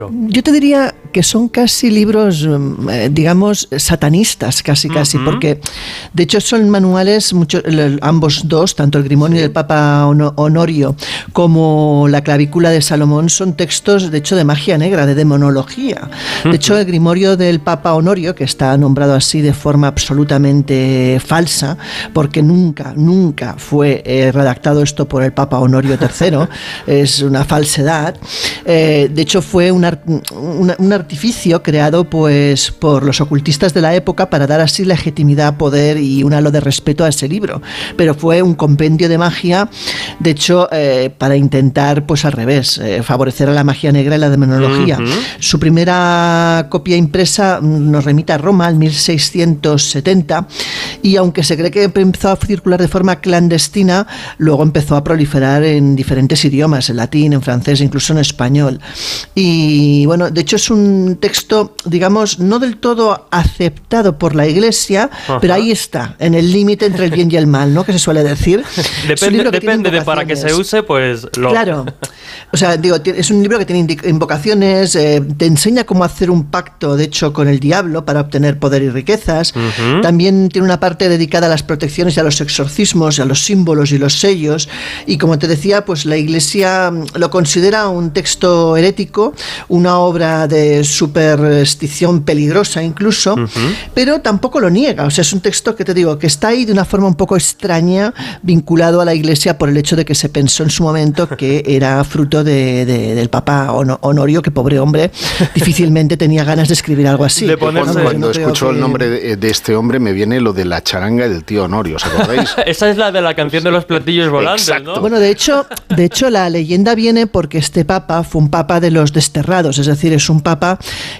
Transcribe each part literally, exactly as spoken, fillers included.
Yo te diría que son casi libros, eh, digamos, satanistas, casi, casi, uh-huh. porque de hecho son manuales, muchos, ambos dos, tanto el Grimorio sí. del Papa Honorio como la Clavícula de Salomón, son textos, de hecho, de magia negra, de demonología. De hecho, el Grimorio del Papa Honorio, que está nombrado así de forma absolutamente falsa, porque nunca, nunca fue eh, redactado esto por el Papa Honorio tercero, es una falsedad. Eh, de hecho, fue una Un, un artificio creado pues por los ocultistas de la época para dar así legitimidad, poder y un halo de respeto a ese libro, pero fue un compendio de magia, de hecho eh, para intentar pues al revés, eh, favorecer a la magia negra y la demonología. Uh-huh. Su primera copia impresa nos remite a Roma en mil seiscientos setenta, y aunque se cree que empezó a circular de forma clandestina, luego empezó a proliferar en diferentes idiomas, en latín, en francés, incluso en español. Y Y bueno, de hecho es un texto, digamos, no del todo aceptado por la Iglesia, Ajá. pero ahí está, en el límite entre el bien y el mal, ¿no? Que se suele decir. Depende, depende de para qué se use, pues lo... Claro. O sea, digo, es un libro que tiene invocaciones, eh, te enseña cómo hacer un pacto, de hecho, con el diablo para obtener poder y riquezas. Uh-huh. También tiene una parte dedicada a las protecciones y a los exorcismos, a los símbolos y los sellos. Y como te decía, pues la Iglesia lo considera un texto herético, una obra de superstición peligrosa incluso, uh-huh. pero tampoco lo niega. O sea, es un texto que te digo, que está ahí de una forma un poco extraña, vinculado a la Iglesia por el hecho de que se pensó en su momento que era fruto de, de, del Papa Honorio, que pobre hombre, difícilmente tenía ganas de escribir algo así. De cuando no, cuando no escucho que... el nombre de, de este hombre me viene lo de la charanga del tío Honorio, ¿os acordáis? Esa es la de la canción de los platillos volantes, Exacto. ¿no? Bueno, de hecho, de hecho la leyenda viene porque este papa fue un papa de los desterrados, es decir, es un papa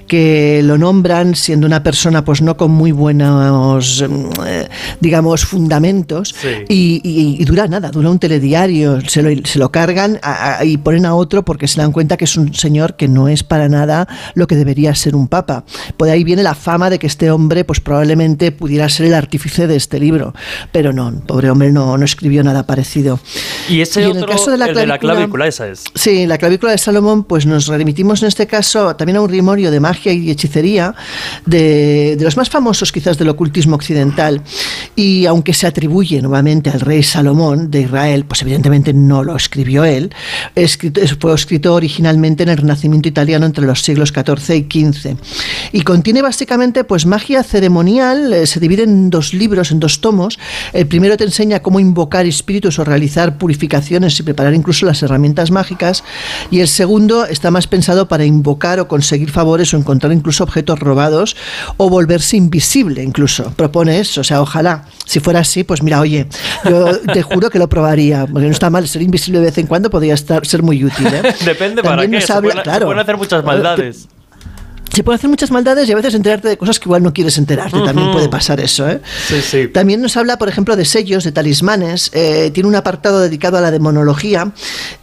que lo nombran siendo una persona pues no con muy buenos, eh, digamos, fundamentos, sí. y, y, y dura nada, dura un telediario, se lo, se lo cargan a, a, y ponen a otro porque se dan cuenta que es un señor que no es para nada lo que debería ser un papa. Por ahí viene la fama de que este hombre pues probablemente pudiera ser el artífice de este libro, pero no, pobre hombre no, no escribió nada parecido. Y ese y otro, en el caso de la, el clavícula, de la clavícula, esa es. Sí, la Clavícula de Salomón, pues nos remitimos en este caso también a un grimorio de magia y hechicería de, de los más famosos quizás del ocultismo occidental, y aunque se atribuye nuevamente al rey Salomón de Israel, pues evidentemente no lo escribió él. Escrito, fue escrito originalmente en el Renacimiento italiano entre los siglos catorce y quince, y contiene básicamente pues magia ceremonial. Eh, se divide en dos libros, en dos tomos. El primero te enseña cómo invocar espíritus o realizar purificaciones y preparar incluso las herramientas mágicas, y el segundo está más pensado para invocar o conseguir favores o encontrar incluso objetos robados o volverse invisible incluso. Propone eso, o sea, ojalá, si fuera así, pues mira, oye, yo te juro que lo probaría, porque no está mal, ser invisible de vez en cuando podría estar, ser muy útil, ¿eh? Depende. También para qué, se, habla, pueden, claro, se pueden hacer muchas maldades. Que, Se puede hacer muchas maldades y a veces enterarte de cosas que igual no quieres enterarte. Uh-huh. También puede pasar eso, ¿eh? Sí, sí. También nos habla, por ejemplo, de sellos, de talismanes. Eh, tiene un apartado dedicado a la demonología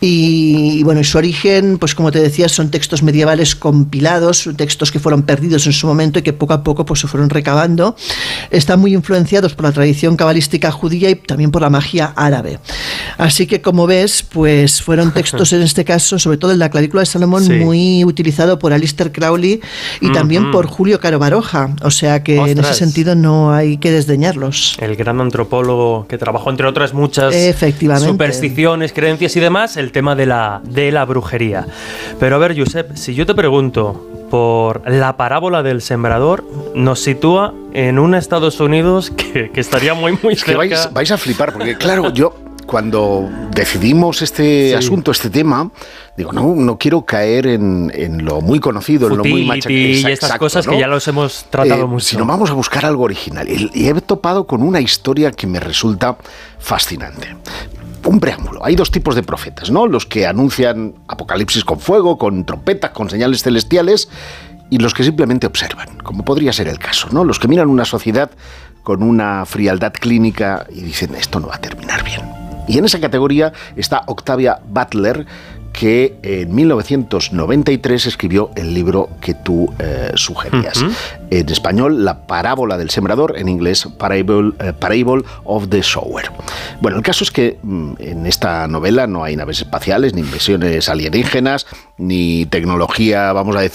y, y, bueno, y su origen, pues como te decía, son textos medievales compilados, textos que fueron perdidos en su momento y que poco a poco pues, se fueron recabando. Están muy influenciados por la tradición cabalística judía y también por la magia árabe. Así que, como ves, pues fueron textos en este caso, sobre todo en la Clavícula de Salomón, sí, muy utilizado por Aleister Crowley y uh-huh. también por Julio Caro Baroja, o sea que Ostras. en ese sentido no hay que desdeñarlos. El gran antropólogo que trabajó entre otras muchas Efectivamente. supersticiones, creencias y demás, el tema de la, de la brujería. Pero a ver, Josep, si yo te pregunto por la parábola del sembrador, nos sitúa en un Estados Unidos que, que estaría muy, muy es cerca. Que vais, vais a flipar, porque claro, yo cuando decidimos este sí. asunto, este tema, digo, no, no quiero caer en, en lo muy conocido, Futility, en lo muy machacado. Y estas exacto, cosas, ¿no? Que ya los hemos tratado eh, mucho. Sino vamos a buscar algo original. Y, y he topado con una historia que me resulta fascinante. Un preámbulo. Hay dos tipos de profetas, ¿no? Los que anuncian apocalipsis con fuego, con trompetas, con señales celestiales, y los que simplemente observan, como podría ser el caso, ¿no? Los que miran una sociedad con una frialdad clínica y dicen, esto no va a terminar bien. Y en esa categoría está Octavia Butler, que en mil novecientos noventa y tres escribió el libro que tú eh, sugerías. Uh-huh. En español, La parábola del sembrador, en inglés, Parable, eh, Parable of the Sower. Bueno, el caso es que mm, en esta novela no hay naves espaciales, ni invasiones alienígenas, ni tecnología, vamos a decir,